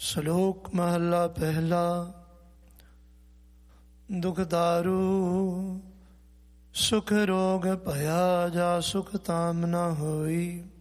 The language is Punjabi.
ਸ਼ਲੋਕ ਮਹੱਲਾ ਪਹਿਲਾ। ਦੁਖ ਦਾਰੂ ਸੁਖ ਰੋਗ ਭਇਆ, ਜਾ ਸੁਖ ਤਾਮ ਨ ਹੋਈ।